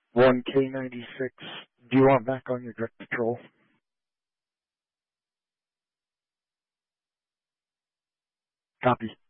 1K96. Do you want back on your direct patrol? Copy.